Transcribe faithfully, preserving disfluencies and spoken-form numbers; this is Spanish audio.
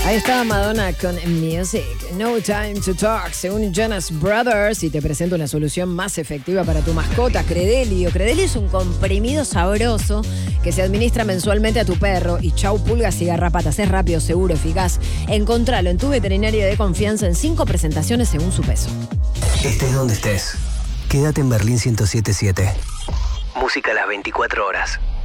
Ahí está Madonna con Music, No Time to Talk, según Jonas Brothers, y te presento una solución más efectiva para tu mascota, Credelio. Credelio es un comprimido sabroso que se administra mensualmente a tu perro y chau pulgas y garrapatas. Es rápido, seguro, eficaz. Encontralo en tu veterinaria de confianza en cinco presentaciones según su peso. Estés donde estés, quédate en Berlín ciento siete punto siete. Música a las veinticuatro horas.